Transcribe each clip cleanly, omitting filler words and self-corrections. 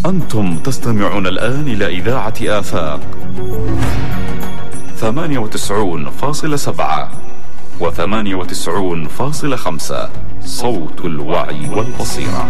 أنتم تستمعون الآن إلى إذاعة آفاق 98.7 و98.5 صوت الوعي والبصيرة.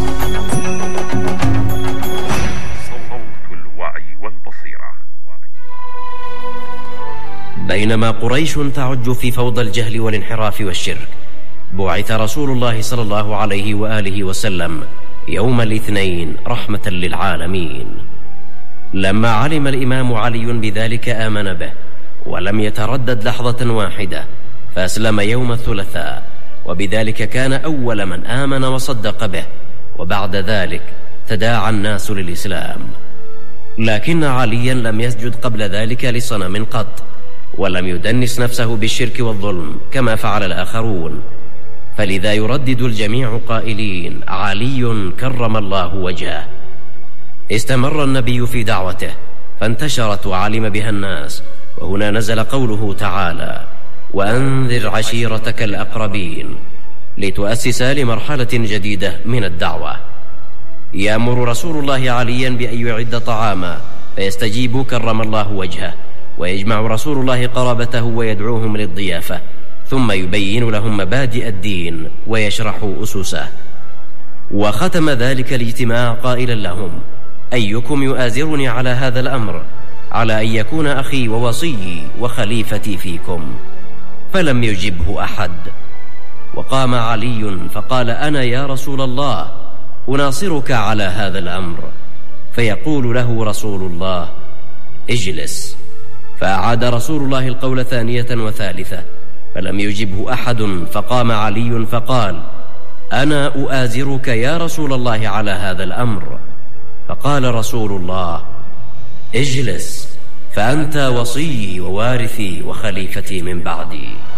بينما قريش تعج في فوضى الجهل والانحراف والشرك، بعث رسول الله صلى الله عليه وآله وسلم يوم الاثنين رحمة للعالمين. لما علم الإمام علي بذلك آمن به، ولم يتردد لحظة واحدة، فأسلم يوم الثلاثاء، وبذلك كان أول من آمن وصدق به، وبعد ذلك تداعى الناس للإسلام. لكن عليا لم يسجد قبل ذلك لصنم قط، ولم يدنس نفسه بالشرك والظلم كما فعل الآخرون، فلذا يردد الجميع قائلين: علي كرم الله وجهه. استمر النبي في دعوته فانتشرت وعلم بها الناس، وهنا نزل قوله تعالى: وأنذر عشيرتك الأقربين، لتؤسس لمرحلة جديدة من الدعوة. يأمر رسول الله عليا بأن يعد طعاما فيستجيب كرم الله وجهه، ويجمع رسول الله قرابته ويدعوهم للضيافة، ثم يبين لهم مبادئ الدين ويشرح أسسه. وختم ذلك الاجتماع قائلا لهم: أيكم يؤازرني على هذا الأمر، على أن يكون أخي ووصيي وخليفتي فيكم؟ فلم يجبه أحد. وقام علي فقال: أنا يا رسول الله أناصرك على هذا الأمر. فيقول له رسول الله: اجلس. فأعاد رسول الله القول ثانية وثالثة، فلم يجبه أحد. فقام علي فقال: أنا أؤازرك يا رسول الله على هذا الأمر. فقال رسول الله: اجلس، فأنت وصيي ووارثي وخليفتي من بعدي.